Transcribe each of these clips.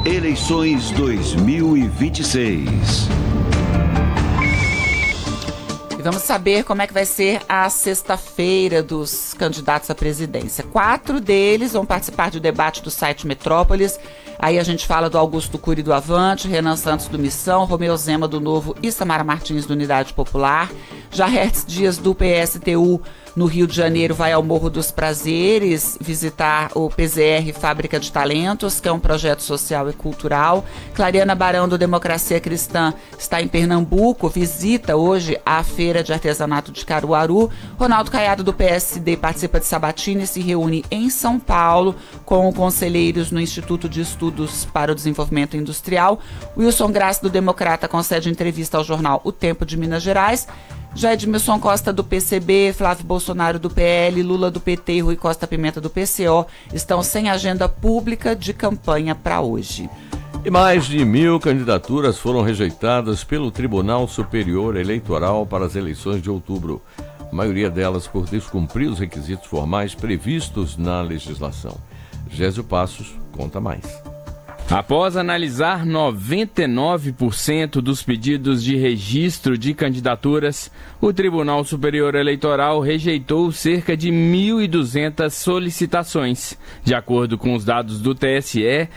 Eleições 2026. E vamos saber como é que vai ser a sexta-feira dos candidatos à presidência. 4 deles vão participar do debate do site Metrópolis. Aí a gente fala do Augusto Cury do Avante, Renan Santos do Missão, Romeu Zema do Novo e Samara Martins do Unidade Popular. Já Hertz Dias do PSTU no Rio de Janeiro vai ao Morro dos Prazeres visitar o PZR Fábrica de Talentos, que é um projeto social e cultural. Clariana Barão do Democracia Cristã está em Pernambuco, visita hoje a Feira de Artesanato de Caruaru. Ronaldo Caiado do PSD participa de Sabatina e se reúne em São Paulo com conselheiros no Instituto de Estudos para o Desenvolvimento Industrial. Wilson Graça do Democrata concede entrevista ao jornal O Tempo de Minas Gerais. Já Edmilson Costa do PCB, Flávio Bolsonaro do PL, Lula do PT e Rui Costa Pimenta do PCO estão sem agenda pública de campanha para hoje. E mais de 1.000 candidaturas foram rejeitadas pelo Tribunal Superior Eleitoral para as eleições de outubro. A maioria delas por descumprir os requisitos formais previstos na legislação. Gésio Passos conta mais. Após analisar 99% dos pedidos de registro de candidaturas, o Tribunal Superior Eleitoral rejeitou cerca de 1.200 solicitações. De acordo com os dados do TSE,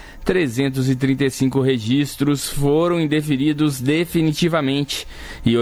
335 registros foram indeferidos definitivamente e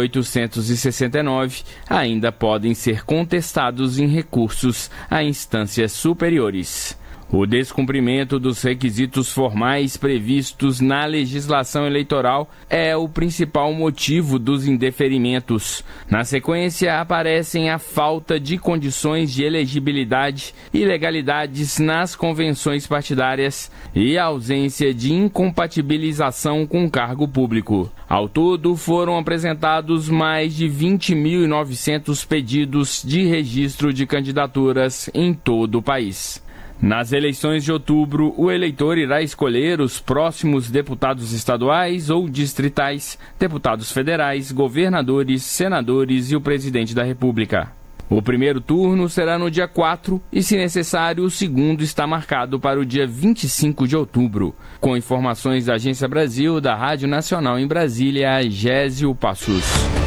869 ainda podem ser contestados em recursos a instâncias superiores. O descumprimento dos requisitos formais previstos na legislação eleitoral é o principal motivo dos indeferimentos. Na sequência, aparecem a falta de condições de elegibilidade, ilegalidades nas convenções partidárias e a ausência de incompatibilização com cargo público. Ao todo, foram apresentados mais de 20.900 pedidos de registro de candidaturas em todo o país. Nas eleições de outubro, o eleitor irá escolher os próximos deputados estaduais ou distritais, deputados federais, governadores, senadores e o presidente da República. O primeiro turno será no dia 4 e, se necessário, o segundo está marcado para o dia 25 de outubro. Com informações da Agência Brasil, da Rádio Nacional em Brasília, Gésio Passos.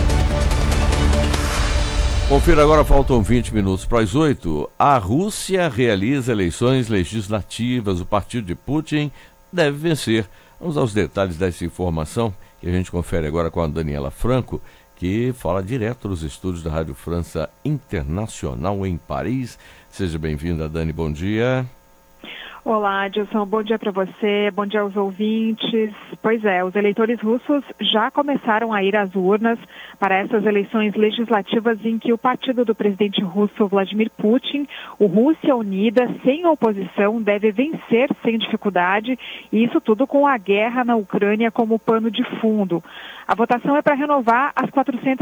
Confira agora, faltam 20 minutos para as 8. A Rússia realiza eleições legislativas. O partido de Putin deve vencer. Vamos aos detalhes dessa informação que a gente confere agora com a Daniela Franco, que fala direto dos estúdios da Rádio França Internacional em Paris. Seja bem-vinda, Dani, bom dia. Olá, Adilson, bom dia para você, bom dia aos ouvintes. Pois é, os eleitores russos já começaram a ir às urnas para essas eleições legislativas em que o partido do presidente russo Vladimir Putin, o Rússia Unida, sem oposição, deve vencer sem dificuldade, e isso tudo com a guerra na Ucrânia como pano de fundo. A votação é para renovar as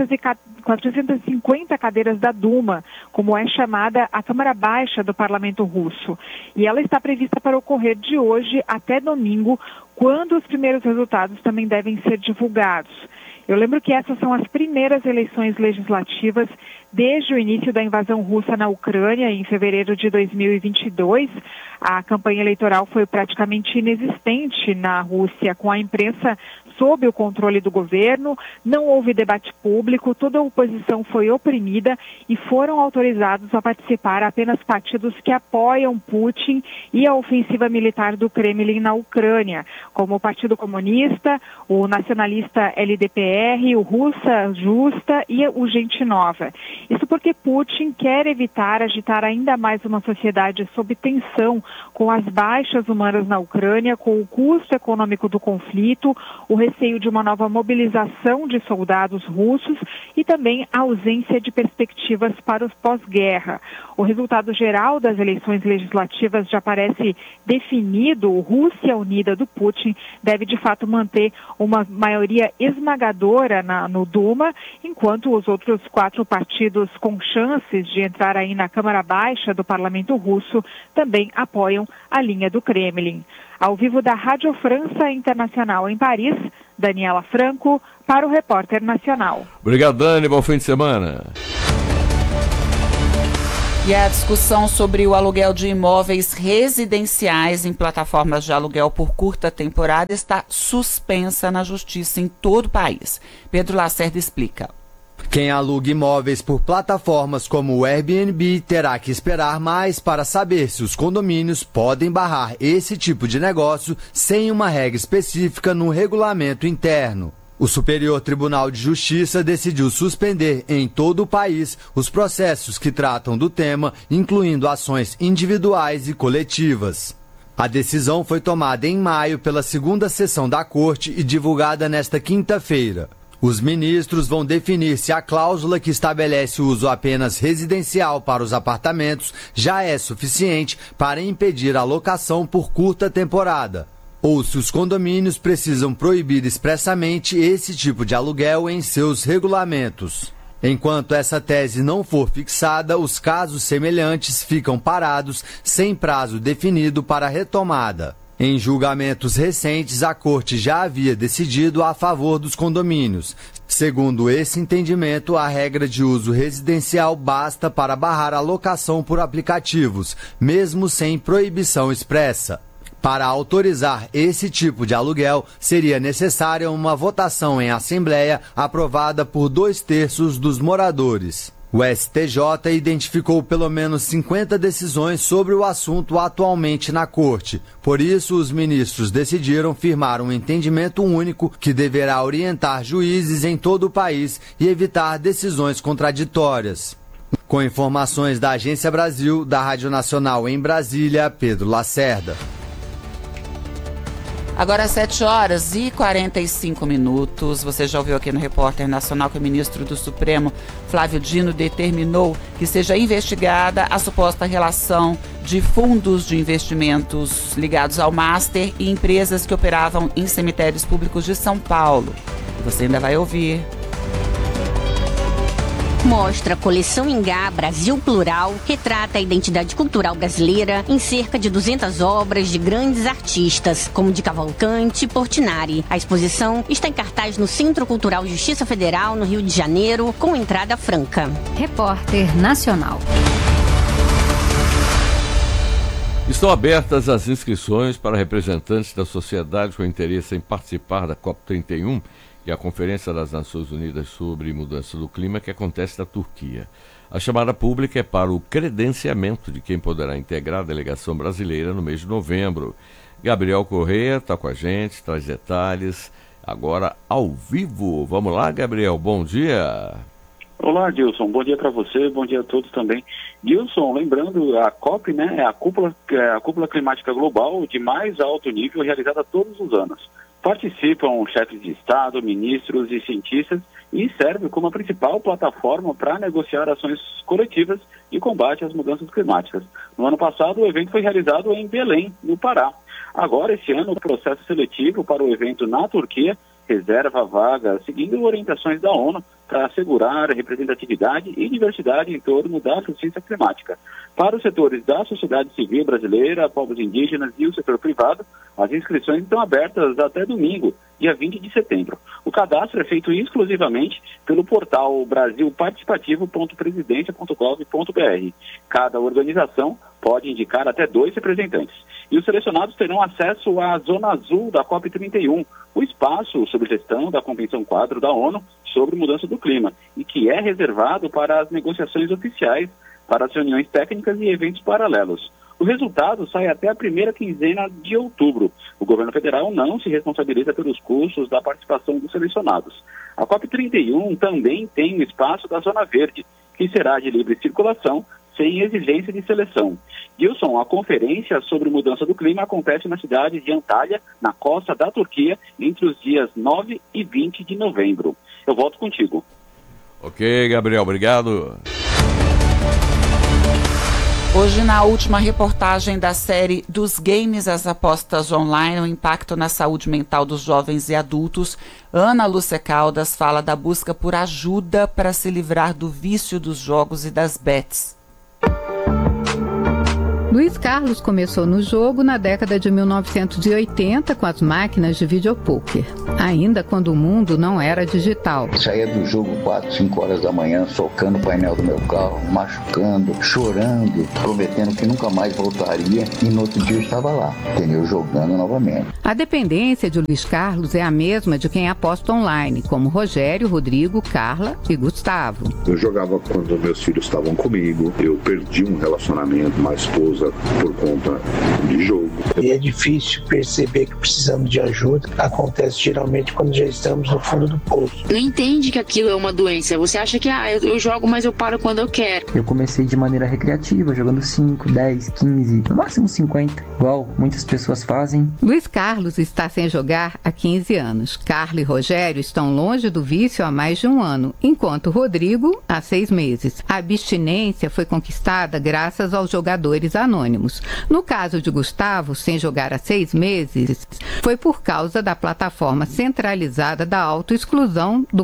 450 cadeiras da Duma, como é chamada a Câmara Baixa do Parlamento Russo. E ela está prevista para ocorrer de hoje até domingo, quando os primeiros resultados também devem ser divulgados. Eu lembro que essas são as primeiras eleições legislativas desde o início da invasão russa na Ucrânia, em fevereiro de 2022. A campanha eleitoral foi praticamente inexistente na Rússia, com a imprensa sob o controle do governo, não houve debate público, toda a oposição foi oprimida e foram autorizados a participar apenas partidos que apoiam Putin e a ofensiva militar do Kremlin na Ucrânia, como o Partido Comunista, o nacionalista LDPR, o Russa Justa e o Gente Nova. Isso porque Putin quer evitar agitar ainda mais uma sociedade sob tensão, com as baixas humanas na Ucrânia, com o custo econômico do conflito, o receio de uma nova mobilização de soldados russos e também a ausência de perspectivas para o pós-guerra. O resultado geral das eleições legislativas já parece definido. A Rússia Unida do Putin deve, de fato, manter uma maioria esmagadora no Duma, enquanto os outros 4 partidos com chances de entrar aí na Câmara Baixa do Parlamento Russo também apoiam a linha do Kremlin. Ao vivo da Rádio França Internacional em Paris, Daniela Franco, para o Repórter Nacional. Obrigado, Dani. Bom fim de semana. E a discussão sobre o aluguel de imóveis residenciais em plataformas de aluguel por curta temporada está suspensa na justiça em todo o país. Pedro Lacerda explica. Quem aluga imóveis por plataformas como o Airbnb terá que esperar mais para saber se os condomínios podem barrar esse tipo de negócio sem uma regra específica no regulamento interno. O Superior Tribunal de Justiça decidiu suspender em todo o país os processos que tratam do tema, incluindo ações individuais e coletivas. A decisão foi tomada em maio pela segunda sessão da Corte e divulgada nesta quinta-feira. Os ministros vão definir se a cláusula que estabelece o uso apenas residencial para os apartamentos já é suficiente para impedir a locação por curta temporada, ou se os condomínios precisam proibir expressamente esse tipo de aluguel em seus regulamentos. Enquanto essa tese não for fixada, os casos semelhantes ficam parados sem prazo definido para retomada. Em julgamentos recentes, a Corte já havia decidido a favor dos condomínios. Segundo esse entendimento, a regra de uso residencial basta para barrar a locação por aplicativos, mesmo sem proibição expressa. Para autorizar esse tipo de aluguel, seria necessária uma votação em assembleia aprovada por 2/3 dos moradores. O STJ identificou pelo menos 50 decisões sobre o assunto atualmente na Corte. Por isso, os ministros decidiram firmar um entendimento único que deverá orientar juízes em todo o país e evitar decisões contraditórias. Com informações da Agência Brasil, da Rádio Nacional em Brasília, Pedro Lacerda. Agora 7h45. Você já ouviu aqui no Repórter Nacional que o ministro do Supremo, Flávio Dino, determinou que seja investigada a suposta relação de fundos de investimentos ligados ao Master e empresas que operavam em cemitérios públicos de São Paulo. Você ainda vai ouvir. Mostra a coleção Ingá Brasil Plural, retrata a identidade cultural brasileira em cerca de 200 obras de grandes artistas, como de Cavalcante e Portinari. A exposição está em cartaz no Centro Cultural Justiça Federal, no Rio de Janeiro, com entrada franca. Repórter Nacional. Estão abertas as inscrições para representantes da sociedade com interesse em participar da COP31, que é a Conferência das Nações Unidas sobre Mudança do Clima, que acontece na Turquia. A chamada pública é para o credenciamento de quem poderá integrar a delegação brasileira no mês de novembro. Gabriel Correia está com a gente, traz detalhes, agora ao vivo. Vamos lá, Gabriel, bom dia. Olá, Gilson, bom dia para você, bom dia a todos também. Gilson, lembrando, a COP, é a cúpula climática global de mais alto nível realizada todos os anos. Participam chefes de Estado, ministros e cientistas e serve como a principal plataforma para negociar ações coletivas de combate às mudanças climáticas. No ano passado, o evento foi realizado em Belém, no Pará. Agora, esse ano, o processo seletivo para o evento na Turquia reserva vaga, seguindo orientações da ONU, para assegurar representatividade e diversidade em torno da justiça climática. Para os setores da sociedade civil brasileira, povos indígenas e o setor privado, as inscrições estão abertas até domingo, dia 20 de setembro. O cadastro é feito exclusivamente pelo portal brasilparticipativo.presidência.gov.br. Cada organização pode indicar até 2 representantes. E os selecionados terão acesso à Zona Azul da COP31, o espaço sob gestão da Convenção Quadro da ONU sobre mudança do clima, e que é reservado para as negociações oficiais, para as reuniões técnicas e eventos paralelos. O resultado sai até a primeira quinzena de outubro. O governo federal não se responsabiliza pelos custos da participação dos selecionados. A COP31 também tem o espaço da Zona Verde, que será de livre circulação, sem exigência de seleção. Gilson, a conferência sobre mudança do clima acontece na cidade de Antalya, na costa da Turquia, entre os dias 9 e 20 de novembro. Eu volto contigo. Ok, Gabriel, obrigado. Hoje, na última reportagem da série Dos Games às Apostas Online, o impacto na saúde mental dos jovens e adultos, Ana Lúcia Caldas fala da busca por ajuda para se livrar do vício dos jogos e das bets. Luiz Carlos começou no jogo na década de 1980 com as máquinas de videopôquer, ainda quando o mundo não era digital. Saía do jogo 4, 5 horas da manhã, socando o painel do meu carro, machucando, chorando, prometendo que nunca mais voltaria, e no outro dia eu estava lá, entendeu? Jogando novamente. A dependência de Luiz Carlos é a mesma de quem aposta online, como Rogério, Rodrigo, Carla e Gustavo. Eu jogava quando meus filhos estavam comigo, eu perdi um relacionamento, uma esposa, por conta de jogo. E é difícil perceber que precisamos de ajuda. Acontece geralmente quando já estamos no fundo do poço. Não entende que aquilo é uma doença. Você acha que eu jogo, mas eu paro quando eu quero. Eu comecei de maneira recreativa, jogando 5, 10, 15, no máximo 50, igual muitas pessoas fazem. Luiz Carlos está sem jogar há 15 anos. Carla e Rogério estão longe do vício há mais de um ano, enquanto Rodrigo há 6 meses. A abstinência foi conquistada graças aos jogadores anônimos. No caso de Gustavo, sem jogar há 6 meses, foi por causa da plataforma centralizada da autoexclusão do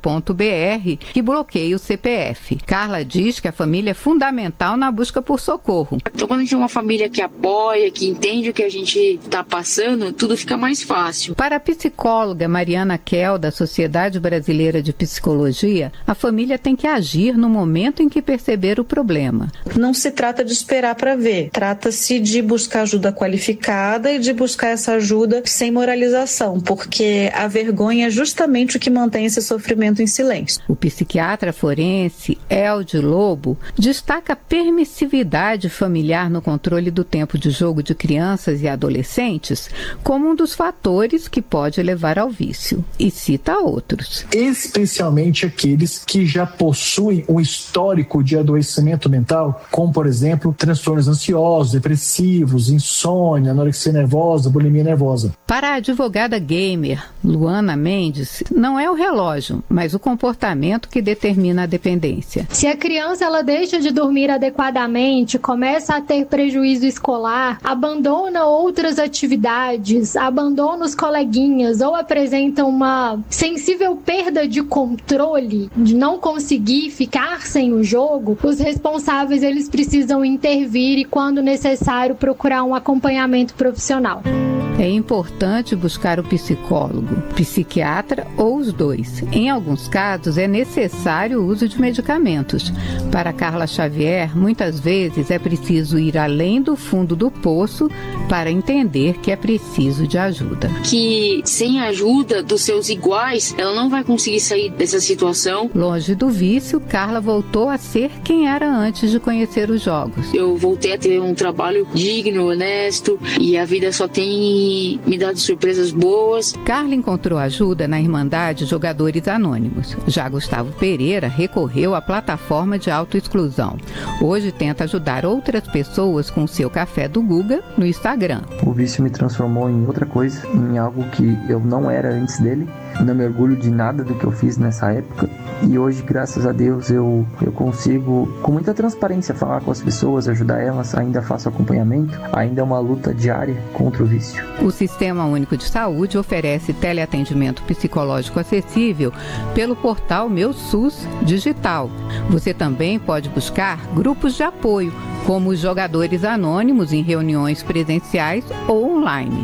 gov.br, que bloqueia o CPF. Carla diz que a família é fundamental na busca por socorro. Então, quando a gente tem uma família que apoia, que entende o que a gente está passando, tudo fica mais fácil. Para a psicóloga Mariana Kell, da Sociedade Brasileira de Psicologia, a família tem que agir no momento em que perceber o problema. Não se trata de esperar para ver, trata-se de buscar ajuda qualificada e de buscar essa ajuda sem moralização, porque a vergonha é justamente o que mantém esse sofrimento em silêncio. O psiquiatra forense Elde Lobo destaca a permissividade familiar no controle do tempo de jogo de crianças e adolescentes como um dos fatores que pode levar ao vício, e cita outros. Especialmente aqueles que já possuem um histórico de adoecimento mental, como, por exemplo, transtornos ansiosos, depressivos, insônia, anorexia nervosa, bulimia nervosa. Para a advogada gamer Luana Mendes, não é o relógio, mas o comportamento que determina a dependência. Se a criança ela deixa de dormir adequadamente, começa a ter prejuízo escolar, abandona outras atividades, abandona os coleguinhas ou apresenta uma sensível perda de controle, de não conseguir ficar sem o jogo, os responsáveis eles precisam intervir e, quando necessário, procurar um acompanhamento profissional. É importante buscar o psicólogo, psiquiatra ou os dois. Em alguns casos, é necessário o uso de medicamentos. Para Carla Xavier, muitas vezes é preciso ir além do fundo do poço para entender que é preciso de ajuda. Que sem a ajuda dos seus iguais, ela não vai conseguir sair dessa situação. Longe do vício, Carla voltou a ser quem era antes de conhecer os jogos. Eu voltei a ter um trabalho digno, honesto, e a vida só tem me dado surpresas boas. Carla encontrou ajuda na Irmandade Jogadores Anônimos. Já Gustavo Pereira recorreu à plataforma de autoexclusão. Hoje tenta ajudar outras pessoas com o seu café do Guga no Instagram. O vício me transformou em outra coisa, em algo que eu não era antes dele. Não me orgulho de nada do que eu fiz nessa época. E hoje, graças a Deus, eu consigo, com muita transparência, falar com as pessoas, ajudar elas. Ainda faço acompanhamento. Ainda é uma luta diária contra o vício. O Sistema Único de Saúde oferece teleatendimento psicológico acessível pelo portal Meu SUS Digital. Você também pode buscar grupos de apoio, como os Jogadores Anônimos, em reuniões presenciais ou online.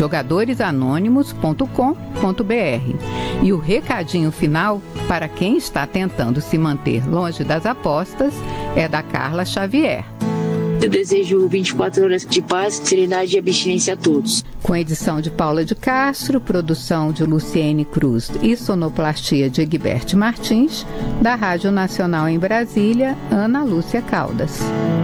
jogadoresanônimos.com.br. E o recadinho final para quem está tentando se manter longe das apostas é da Carla Xavier. Eu desejo 24 horas de paz, serenidade e abstinência a todos. Com edição de Paula de Castro, produção de Luciene Cruz e sonoplastia de Egberto Martins, da Rádio Nacional em Brasília, Ana Lúcia Caldas.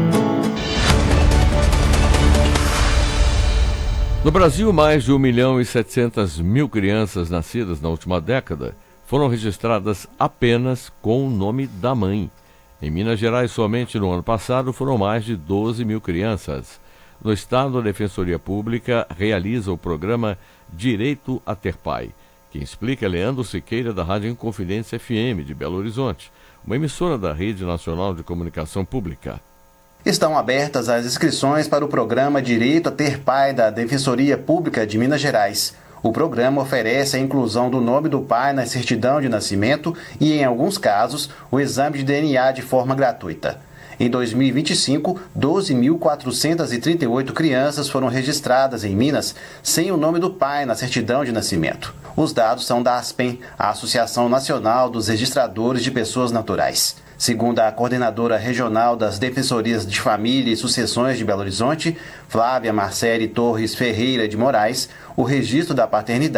No Brasil, mais de 1.700.000 crianças nascidas na última década foram registradas apenas com o nome da mãe. Em Minas Gerais, somente no ano passado, foram mais de 12.000 crianças. No estado, a Defensoria Pública realiza o programa Direito a Ter Pai. Quem explica é Leandro Siqueira, da Rádio Inconfidência FM de Belo Horizonte, uma emissora da Rede Nacional de Comunicação Pública. Estão abertas as inscrições para o programa Direito a Ter Pai da Defensoria Pública de Minas Gerais. O programa oferece a inclusão do nome do pai na certidão de nascimento e, em alguns casos, o exame de DNA de forma gratuita. Em 2025, 12.438 crianças foram registradas em Minas sem o nome do pai na certidão de nascimento. Os dados são da ASPEN, a Associação Nacional dos Registradores de Pessoas Naturais. Segundo a coordenadora regional das Defensorias de Família e Sucessões de Belo Horizonte, Flávia Marcele Torres Ferreira de Moraes, o registro da paternidade